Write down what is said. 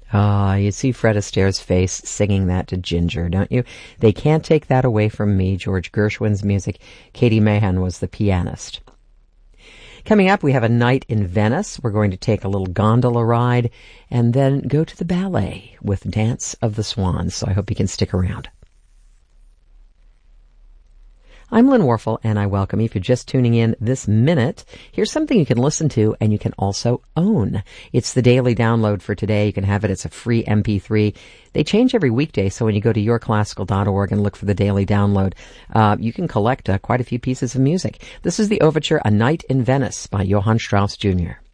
Ah, you see Fred Astaire's face singing that to Ginger, don't you? They can't take that away from me. George Gershwin's music. Katie Mahan was the pianist. Coming up, we have a night in Venice. We're going to take a little gondola ride and then go to the ballet with Dance of the Swans, so I hope you can stick around. I'm Lynn Warfel, and I welcome you. If you're just tuning in this minute, here's something you can listen to and you can also own. It's the daily download for today. You can have it. It's a free MP3. They change every weekday, so when you go to yourclassical.org and look for the daily download, you can collect quite a few pieces of music. This is the overture, A Night in Venice by Johann Strauss Jr.